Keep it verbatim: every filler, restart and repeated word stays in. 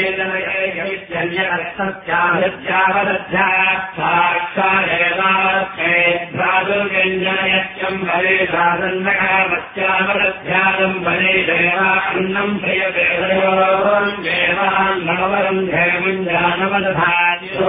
साक्षादेवाक्षेभ्रादुर्व्यञ्जनयत्यम् बले साधन्नकामत्यामरध्यानम् बले देवान्नम् प्रियते देवान् नववरम् जयमुञ्जानवदधाति